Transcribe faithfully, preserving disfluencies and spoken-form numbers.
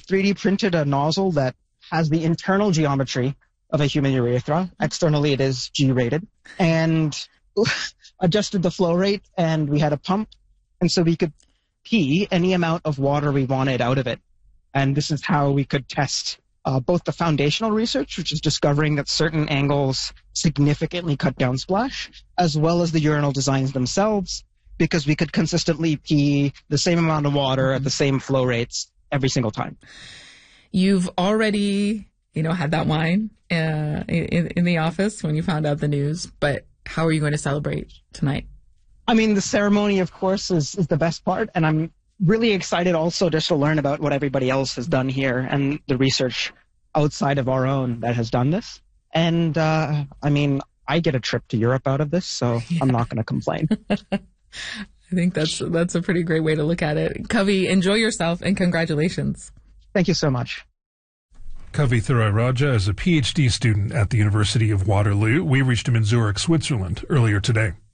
three D printed a nozzle that has the internal geometry of a human urethra. Externally, it is G-rated. And adjusted the flow rate, and we had a pump. And so we could pee any amount of water we wanted out of it. And this is how we could test uh, both the foundational research, which is discovering that certain angles significantly cut down splash, as well as the urinal designs themselves, because we could consistently pee the same amount of water at the same flow rates every single time. You've already, you know, had that wine uh, in, in the office when you found out the news, but how are you going to celebrate tonight? I mean, the ceremony, of course, is, is the best part, and I'm really excited also just to learn about what everybody else has done here and the research outside of our own that has done this. And, uh, I mean, I get a trip to Europe out of this, so yeah. I'm not going to complain. I think that's that's a pretty great way to look at it. Kavi, enjoy yourself and congratulations. Thank you so much. Kavi Thurayraja is a PhD student at the University of Waterloo. We reached him in Zurich, Switzerland earlier today.